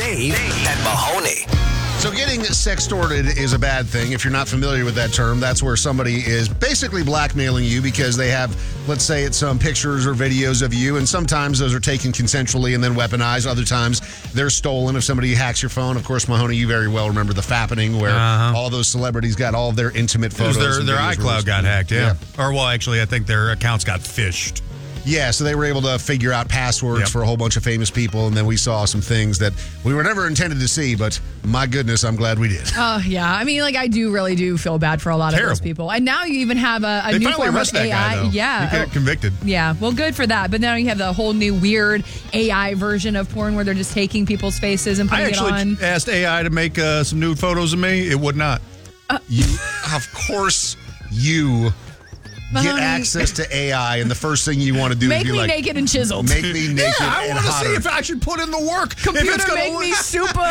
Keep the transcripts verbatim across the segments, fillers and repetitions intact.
Dave and Mahoney. So getting sextorted is a bad thing. If you're not familiar with that term, that's where somebody is basically blackmailing you because they have, let's say it's some pictures or videos of you, and sometimes those are taken consensually and then weaponized. Other times they're stolen if somebody hacks your phone. Of course, Mahoney, you very well remember the fappening where uh-huh. all those celebrities got all of their intimate photos. Their, their iCloud released. got hacked, yeah. yeah. Or, well, actually, I think their accounts got phished. Yeah, so they were able to figure out passwords yep. for a whole bunch of famous people, and then we saw some things that we were never intended to see, but my goodness, I'm glad we did. Oh, uh, yeah. I mean, like, I do really do feel bad for a lot Terrible. of those people. And now you even have a, a they new finally form of arrested A I. That guy, though. Yeah. He got convicted. Yeah, well, good for that. But now you have the whole new weird A I version of porn where they're just taking people's faces and putting I actually it on. asked A I to make uh, some nude photos of me. It would not. Uh, you, of course, you... Mahoney. Get access to A I, and the first thing you want to do make is be me like, naked and chiseled. Make me naked yeah, I and want to hotter. see if I should put in the work. Computer, make me super.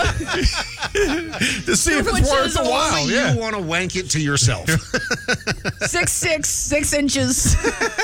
to see if super it's worth chiseled. a while. Only Yeah. You want to wank it to yourself. six, six, six inches.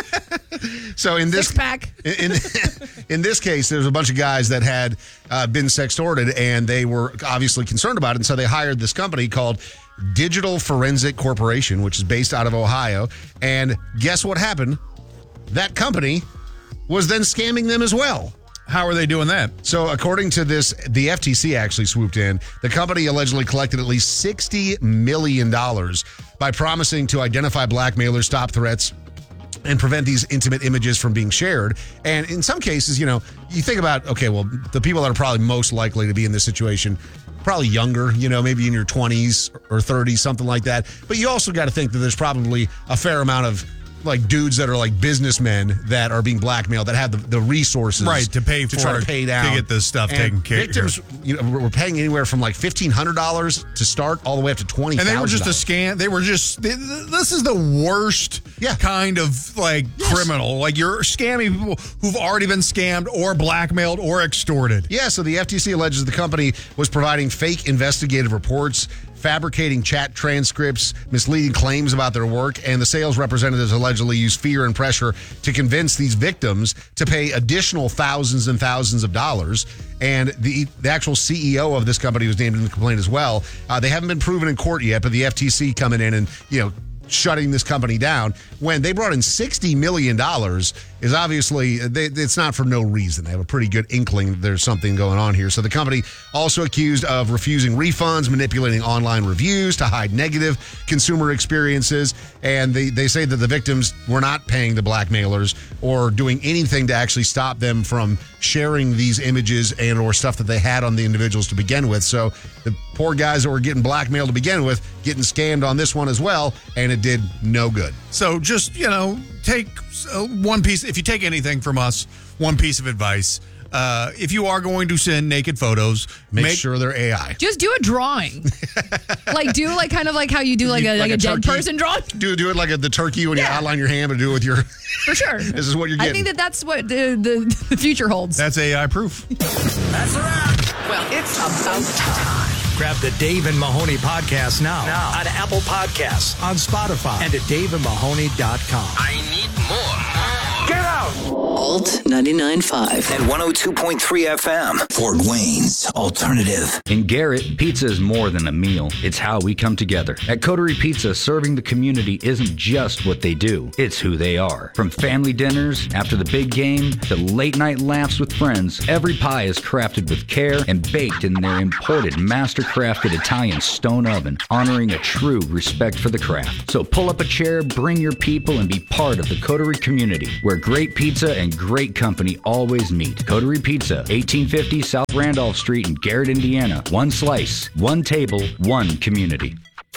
So in this Six pack. in, in this case, there's a bunch of guys that had uh, been sextorted, and they were obviously concerned about it, and so they hired this company called Digital Forensic Corporation, which is based out of Ohio. And guess what happened? That company was then scamming them as well. How are they doing that? So according to this, the F T C actually swooped in. The company allegedly collected at least sixty million dollars by promising to identify blackmailers, stop threats, and prevent these intimate images from being shared. And in some cases, you know, you think about, okay, well, the people that are probably most likely to be in this situation, probably younger, you know, maybe in your twenties or thirties, something like that. But you also got to think that there's probably a fair amount of like dudes that are like businessmen that are being blackmailed that have the, the resources right to pay to for try it, to pay down to get this stuff and taken care of. Victims, you know, were paying anywhere from like fifteen hundred dollars to start all the way up to twenty thousand dollars. And they were just a scam. They were just, they, this is the worst yeah. kind of like yes. criminal. Like you're scamming people who've already been scammed or blackmailed or extorted. Yeah, so the F T C alleges the company was providing fake investigative reports, fabricating chat transcripts, misleading claims about their work, and the sales representatives allegedly used fear and pressure to convince these victims to pay additional thousands and thousands of dollars. And the, the actual C E O of this company was named in the complaint as well. Uh, they haven't been proven in court yet, but the F T C coming in and, you know, shutting this company down when they brought in sixty million dollars is obviously, they, it's not for no reason. They have a pretty good inkling that there's something going on here. So the company also accused of refusing refunds, manipulating online reviews to hide negative consumer experiences. And they, they say that the victims were not paying the blackmailers or doing anything to actually stop them from sharing these images and or stuff that they had on the individuals to begin with. So the poor guys that were getting blackmailed to begin with, getting scammed on this one as well, and it did no good. So just, you know, take uh, one piece. If you take anything from us, one piece of advice. Uh, if you are going to send naked photos, make, make sure they're A I. Just do a drawing. Like do like kind of like how you do like a like, like a, a dead turkey. person drawing. Do do it like a, the turkey when yeah. you outline your hand, but do it with your. For sure. This is what you're getting. I think that that's what the the, the future holds. That's A I proof. That's a wrap. Well, it's about time. Grab the Dave and Mahoney podcast now, now on Apple Podcasts, on Spotify, and at dave and mahoney dot com. I need more. Get out! Alt ninety-nine point five. And one oh two point three F M. Fort Wayne's Alternative. In Garrett, pizza is more than a meal. It's how we come together. At Coterie Pizza, serving the community isn't just what they do. It's who they are. From family dinners after the big game to late night laughs with friends, every pie is crafted with care and baked in their imported master-crafted Italian stone oven, honoring a true respect for the craft. So pull up a chair, bring your people, and be part of the Coterie community, where great pizza and great company always meet. Coterie Pizza, eighteen fifty South Randolph Street in Garrett, Indiana. One slice, one table, one community.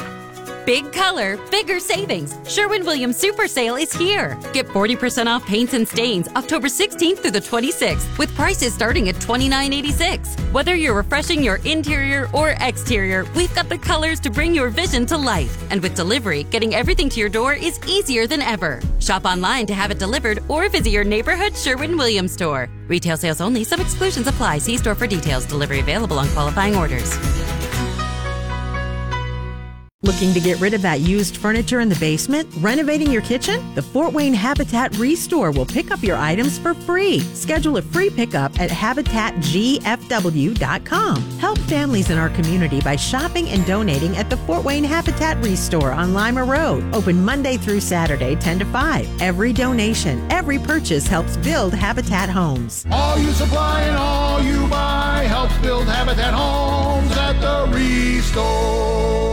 Big color, bigger savings. Sherwin-Williams Super Sale is here. Get forty percent off paints and stains October sixteenth through the twenty-sixth with prices starting at twenty-nine eighty-six. Whether you're refreshing your interior or exterior, we've got the colors to bring your vision to life. And with delivery, getting everything to your door is easier than ever. Shop online to have it delivered or visit your neighborhood Sherwin-Williams store. Retail sales only. Some exclusions apply. See store for details. Delivery available on qualifying orders. Looking to get rid of that used furniture in the basement? Renovating your kitchen? The Fort Wayne Habitat Restore will pick up your items for free. Schedule a free pickup at habitat g f w dot com. Help families in our community by shopping and donating at the Fort Wayne Habitat Restore on Lima Road. Open Monday through Saturday, ten to five. Every donation, every purchase helps build Habitat Homes. All you supply and all you buy helps build Habitat Homes at the Restore.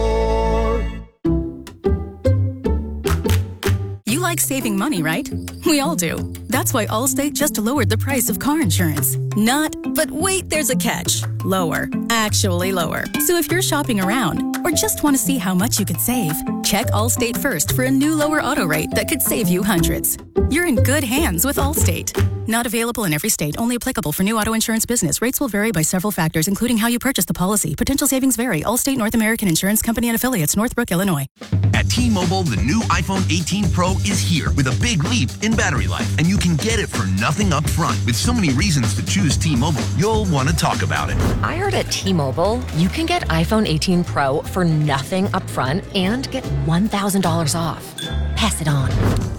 You like saving money, right? We all do. That's why Allstate just lowered the price of car insurance. Not, but wait, there's a catch. Lower. Actually lower. So if you're shopping around or just want to see how much you could save, check Allstate first for a new lower auto rate that could save you hundreds. You're in good hands with Allstate. Not available in every state. Only applicable for new auto insurance business. Rates will vary by several factors, including how you purchase the policy. Potential savings vary. Allstate North American Insurance Company and Affiliates, Northbrook, Illinois. At T-Mobile, the new iPhone eighteen Pro is here with a big leap in battery life, and you can get it for nothing up front. With so many reasons to choose T-Mobile, you'll want to talk about it. I heard at T-Mobile, you can get iPhone eighteen Pro for nothing up front and get one thousand dollars off. Pass it on.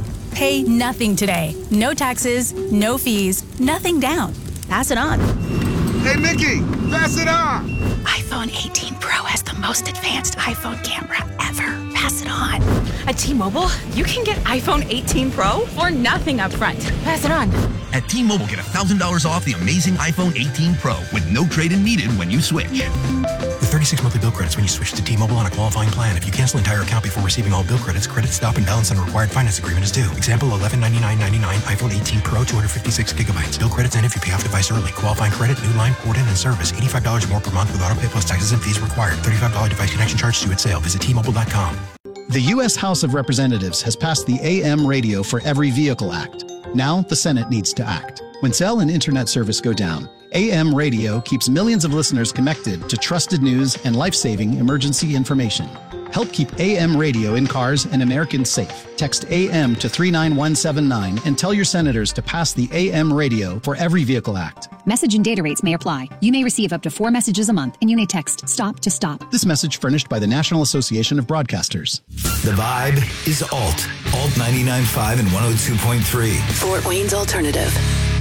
Pay nothing today. No taxes, no fees, nothing down. Pass it on. Hey, Mickey, pass it on. iPhone eighteen Pro has the most advanced iPhone camera ever. Pass it on. At T-Mobile, you can get iPhone eighteen Pro for nothing up front. Pass it on. At T-Mobile, get one thousand dollars off the amazing iPhone eighteen Pro with no trade-in needed when you switch. With thirty-six monthly bill credits when you switch to T-Mobile on a qualifying plan. If you cancel an entire account before receiving all bill credits, credit stop and balance on a required finance agreement is due. Example, eleven ninety-nine ninety-nine, iPhone eighteen Pro, two hundred fifty-six gigabytes. Bill credits end if you pay off device early. Qualifying credit, new line, port in, and service. eighty-five dollars more per month with auto pay plus taxes and fees required. thirty-five dollars device connection charge due at sale. Visit T Mobile dot com. The U S House of Representatives has passed the A M Radio for Every Vehicle Act. Now the Senate needs to act. When cell and internet service go down, A M Radio keeps millions of listeners connected to trusted news and life-saving emergency information. Help keep A M Radio in cars and Americans safe. Text A M to three nine one seven nine and tell your senators to pass the A M Radio for Every Vehicle Act. Message and data rates may apply. You may receive up to four messages a month, and you may text STOP to STOP. This message furnished by the National Association of Broadcasters. The vibe is Alt. Alt ninety-nine point five and one oh two point three. Fort Wayne's Alternative.